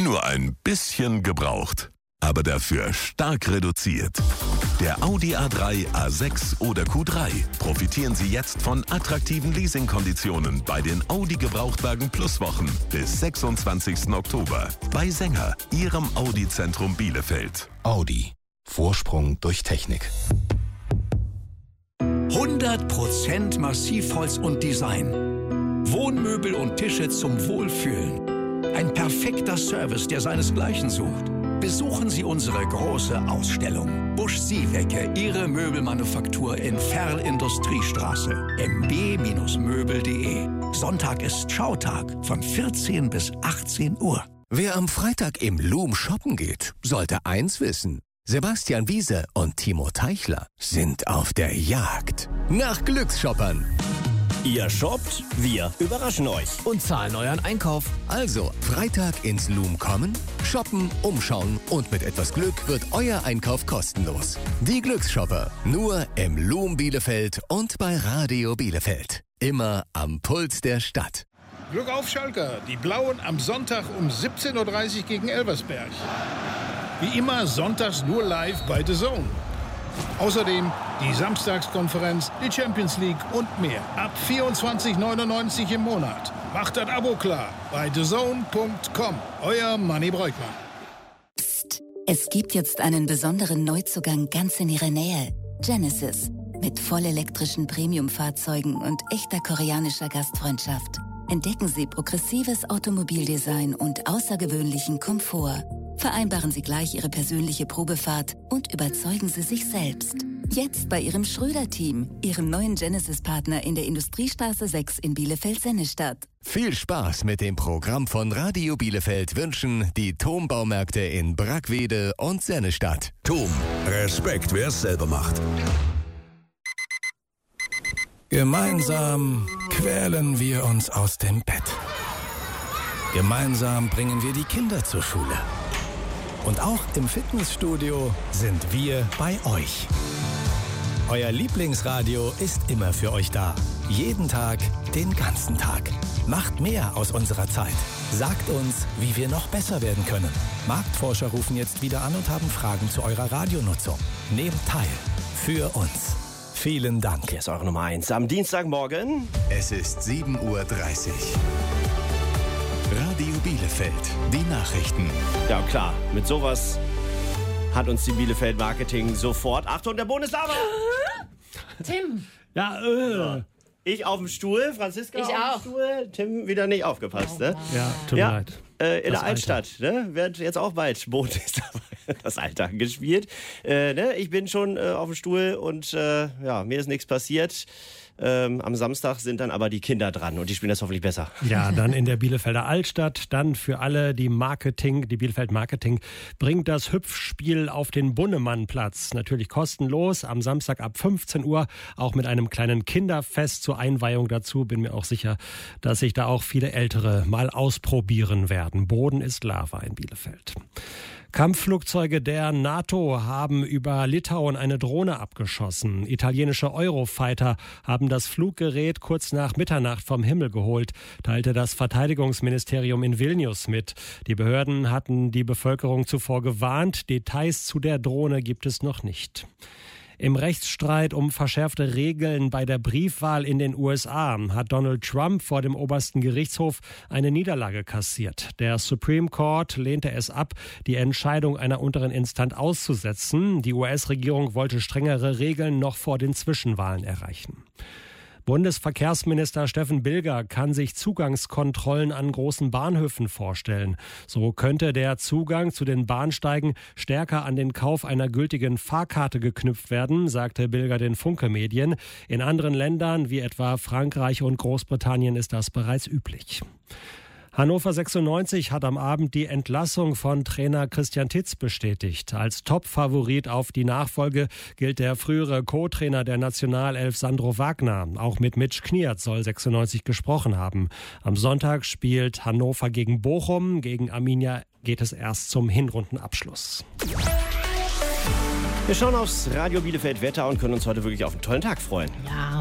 Nur ein bisschen gebraucht, aber dafür stark reduziert. Der Audi A3, A6 oder Q3. Profitieren Sie jetzt von attraktiven Leasingkonditionen bei den Audi Gebrauchtwagen Plus Wochen bis 26. Oktober. Bei Sänger, Ihrem Audi-Zentrum Bielefeld. Audi. Vorsprung durch Technik. 100% Massivholz und Design. Wohnmöbel und Tische zum Wohlfühlen. Ein perfekter Service, der seinesgleichen sucht. Besuchen Sie unsere große Ausstellung. Busch Siewecke, Ihre Möbelmanufaktur in Ferl-Industriestraße. mb-möbel.de. Sonntag ist Schautag von 14 bis 18 Uhr. Wer am Freitag im Loom shoppen geht, sollte eins wissen. Sebastian Wiese und Timo Teichler sind auf der Jagd nach Glücksshoppern. Ihr shoppt, wir überraschen euch. Und zahlen euren Einkauf. Also, Freitag ins Loom kommen, shoppen, umschauen und mit etwas Glück wird euer Einkauf kostenlos. Die Glücksshopper, nur im Loom Bielefeld und bei Radio Bielefeld. Immer am Puls der Stadt. Glück auf, Schalker. Die Blauen am Sonntag um 17.30 Uhr gegen Elversberg. Wie immer sonntags nur live bei The Zone. Außerdem die Samstagskonferenz, die Champions League und mehr. Ab 24,99 im Monat. Macht das Abo klar bei thezone.com. Euer Manni Breukmann. Psst. Es gibt jetzt einen besonderen Neuzugang ganz in Ihrer Nähe. Genesis. Mit vollelektrischen Premium-Fahrzeugen und echter koreanischer Gastfreundschaft. Entdecken Sie progressives Automobildesign und außergewöhnlichen Komfort. Vereinbaren Sie gleich Ihre persönliche Probefahrt und überzeugen Sie sich selbst. Jetzt bei Ihrem Schröder-Team, Ihrem neuen Genesis-Partner in der Industriestraße 6 in Bielefeld-Sennestadt. Viel Spaß mit dem Programm von Radio Bielefeld wünschen die TOM-Baumärkte in Brackwede und Sennestadt. TOM, Respekt, wer es selber macht. Gemeinsam quälen wir uns aus dem Bett. Gemeinsam bringen wir die Kinder zur Schule. Und auch im Fitnessstudio sind wir bei euch. Euer Lieblingsradio ist immer für euch da. Jeden Tag, den ganzen Tag. Macht mehr aus unserer Zeit. Sagt uns, wie wir noch besser werden können. Marktforscher rufen jetzt wieder an und haben Fragen zu eurer Radionutzung. Nehmt teil. Für uns. Vielen Dank. Hier ist eure Nummer 1 am Dienstagmorgen. Es ist 7.30 Uhr. Radio Bielefeld, die Nachrichten. Ja klar, mit sowas hat uns die Bielefeld Marketing sofort. Achtung, der Bundeslava! Tim. Ja, Ich auf dem Stuhl, Franziska Ich auf auch. dem Stuhl, Tim wieder nicht aufgepasst. Ne? Ja, tut mir leid. In der Altstadt, ne? Wird jetzt auch bald das Alter gespielt. Ich bin schon auf dem Stuhl und mir ist nichts passiert. Am Samstag sind dann aber die Kinder dran und die spielen das hoffentlich besser. Ja, dann in der Bielefelder Altstadt, dann für alle die Bielefeld Marketing bringt das Hüpfspiel auf den Bunnemannplatz. Natürlich kostenlos, am Samstag ab 15 Uhr, auch mit einem kleinen Kinderfest zur Einweihung dazu. Bin mir auch sicher, dass sich da auch viele Ältere mal ausprobieren werden. Boden ist Lava in Bielefeld. Kampfflugzeuge der NATO haben über Litauen eine Drohne abgeschossen. Italienische Eurofighter haben das Fluggerät kurz nach Mitternacht vom Himmel geholt, teilte das Verteidigungsministerium in Vilnius mit. Die Behörden hatten die Bevölkerung zuvor gewarnt. Details zu der Drohne gibt es noch nicht. Im Rechtsstreit um verschärfte Regeln bei der Briefwahl in den USA hat Donald Trump vor dem obersten Gerichtshof eine Niederlage kassiert. Der Supreme Court lehnte es ab, die Entscheidung einer unteren Instanz auszusetzen. Die US-Regierung wollte strengere Regeln noch vor den Zwischenwahlen erreichen. Bundesverkehrsminister Steffen Bilger kann sich Zugangskontrollen an großen Bahnhöfen vorstellen. So könnte der Zugang zu den Bahnsteigen stärker an den Kauf einer gültigen Fahrkarte geknüpft werden, sagte Bilger den Funke-Medien. In anderen Ländern wie etwa Frankreich und Großbritannien ist das bereits üblich. Hannover 96 hat am Abend die Entlassung von Trainer Christian Titz bestätigt. Als Top-Favorit auf die Nachfolge gilt der frühere Co-Trainer der Nationalelf Sandro Wagner. Auch mit Mitch Kniert soll 96 gesprochen haben. Am Sonntag spielt Hannover gegen Bochum. Gegen Arminia geht es erst zum Hinrundenabschluss. Wir schauen aufs Radio Bielefeld Wetter und können uns heute wirklich auf einen tollen Tag freuen. Ja.